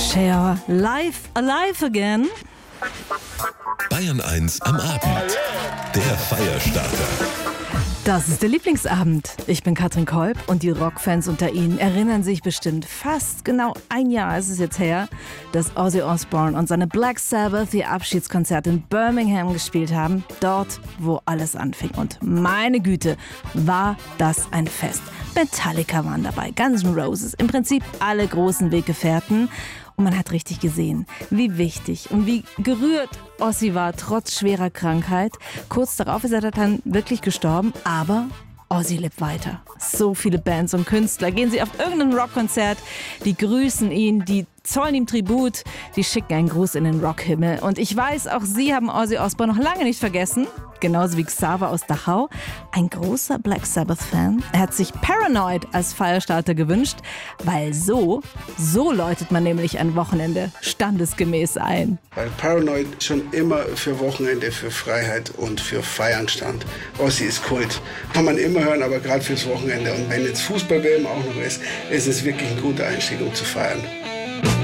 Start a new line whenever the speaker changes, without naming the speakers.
Cher, live alive again.
Bayern 1 am Abend. Der Feierstarter.
Das ist der Lieblingsabend. Ich bin Katrin Kolb und die Rockfans unter Ihnen erinnern sich bestimmt, fast genau ein Jahr ist es jetzt her, dass Ozzy Osbourne und seine Black Sabbath ihr Abschiedskonzert in Birmingham gespielt haben. Dort, wo alles anfing. Und meine Güte, war das ein Fest. Metallica waren dabei, Guns N' Roses, im Prinzip alle großen Weggefährten. Und man hat richtig gesehen, wie wichtig und wie gerührt Ozzy war, trotz schwerer Krankheit. Kurz darauf ist er dann wirklich gestorben, aber Ozzy lebt weiter. So viele Bands und Künstler gehen sie auf irgendein Rockkonzert, die grüßen ihn, die zollen ihm Tribut, die schicken einen Gruß in den Rockhimmel. Und ich weiß, auch Sie haben Ozzy Osbourne noch lange nicht vergessen. Genauso wie Xaver aus Dachau, ein großer Black Sabbath-Fan. Er hat sich Paranoid als Feierstarter gewünscht, weil so läutet man nämlich ein Wochenende standesgemäß ein.
Weil Paranoid schon immer für Wochenende, für Freiheit und für Feiern stand. Ozzy ist Kult. Kann man immer hören, aber gerade fürs Wochenende. Und wenn jetzt Fußball-WM auch noch ist es wirklich ein guter Einstieg, um zu feiern.